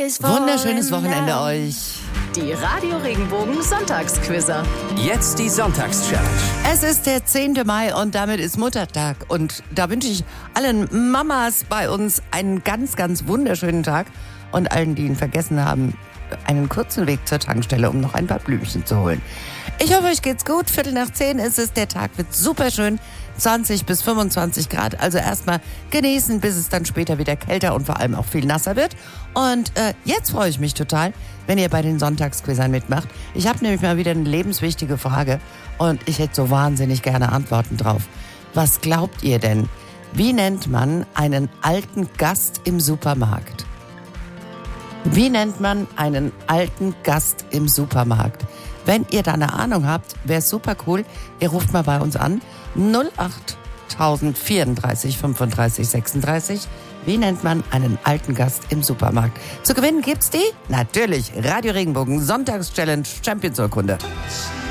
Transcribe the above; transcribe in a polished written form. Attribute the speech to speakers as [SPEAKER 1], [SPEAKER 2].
[SPEAKER 1] Wunderschönes Wochenende euch.
[SPEAKER 2] Die Radio Regenbogen Sonntagsquizzer.
[SPEAKER 3] Jetzt die Sonntagschallenge.
[SPEAKER 1] Es ist der 10. Mai und damit ist Muttertag. Und da wünsche ich allen Mamas bei uns einen ganz, ganz wunderschönen Tag. Und allen, die ihn vergessen haben, einen kurzen Weg zur Tankstelle, um noch ein paar Blümchen zu holen. Ich hoffe, euch geht's gut. 9:15 ist es. Der Tag wird super schön. 20 bis 25 Grad. Also erstmal genießen, bis es dann später wieder kälter und vor allem auch viel nasser wird. Und jetzt freue ich mich total, wenn ihr bei den Sonntagsquizzern mitmacht. Ich habe nämlich mal wieder eine lebenswichtige Frage und ich hätte so wahnsinnig gerne Antworten drauf. Was glaubt ihr denn? Wie nennt man einen alten Gast im Supermarkt? Wie nennt man einen alten Gast im Supermarkt? Wenn ihr da eine Ahnung habt, wäre es super cool. Ihr ruft mal bei uns an. 08034 35 36. Wie nennt man einen alten Gast im Supermarkt? Zu gewinnen gibt's die? Natürlich. Radio Regenbogen Sonntagschallenge Champions Urkunde.